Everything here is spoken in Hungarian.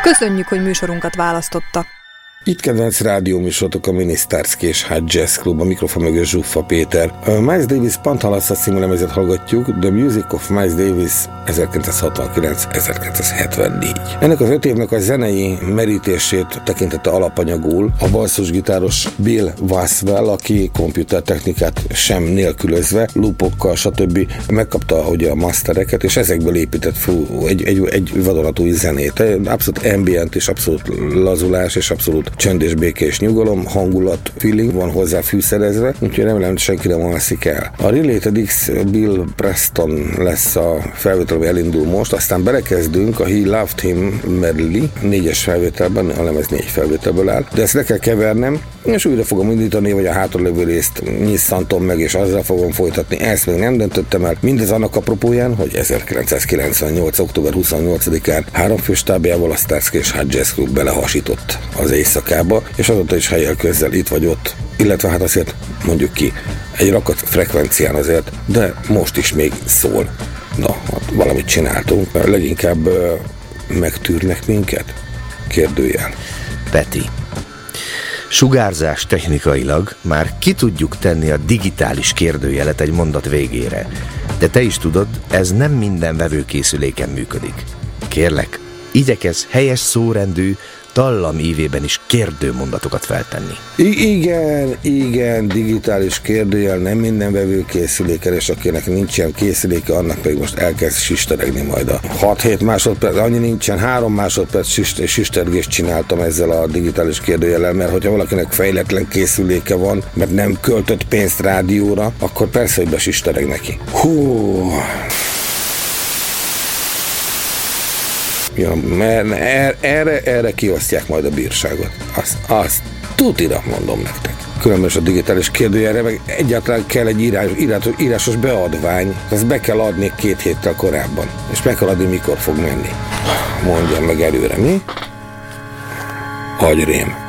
Köszönjük, hogy műsorunkat választotta. Itt kedvenc rádióműsorotok a Minisztárszki és Jazz Club, a mikrofon mögött Zsuffa Péter. Miles Davis Panthalasza című lemezet hallgatjuk, The Music of Miles Davis 1969-1974. Ennek az 5 évnek a zenei merítését tekintette alapanyagul a basszusgitáros Bill Waswell, aki komputertechnikát sem nélkülözve, loopokkal, stb. Megkapta ugye a mastereket, és ezekből épített egy vadonatúj zenét. Abszolút ambient és abszolút lazulás és abszolút csönd és béke és nyugalom, hangulat, feeling van hozzá fűszerezve, úgyhogy remélem, hogy senki nem alszik el. A Related X Bill Preston lesz a felvételben, elindul most, aztán belekezdünk a He Loved Him medley 4-es felvételben, a lemez 4 felvételből áll, de ezt le kell kevernem, és újra fogom indítani, vagy a hátralévő részt nyisszantom meg, és azzal fogom folytatni. Ezt még nem döntöttem el. Mindez annak apropóján, hogy 1998. október 28-án 3 főstábjával a Starsky és Hutch Jazz Club belehasított az éjszakába, és azóta is helyel közzel itt vagy ott, illetve hát azért mondjuk ki, egy rakat frekvencián azért, de most is még szól. Na, hát valamit csináltunk, leginkább megtűrnek minket? Kérdőjel. Peti. Sugárzás technikailag már ki tudjuk tenni a digitális kérdőjelet egy mondat végére. De te is tudod, ez nem minden vevőkészüléken működik. Kérlek, igyekezz helyes szórendű, dallam ívében is kérdőmondatokat feltenni. Igen, digitális kérdőjel nem minden vevőkészüléken, és akinek nincs ilyen készüléke, annak pedig most elkezd sisteregni majd a 6-7 másodperc, annyi nincsen, 3 másodperc sistergést csináltam ezzel a digitális kérdőjellel, mert hogyha valakinek fejletlen készüléke van, mert nem költött pénzt rádióra, akkor persze, hogy besistereg neki. Hú... Ja, mert erre kiosztják majd a bírságot. Azt tutira mondom nektek. Különben a digitális kérdőjelre meg egyáltalán kell egy írásos beadvány. Ezt be kell adni 2 héttel korábban. És meg kell adni, mikor fog menni. Mondjam meg előre, mi? Agyrém.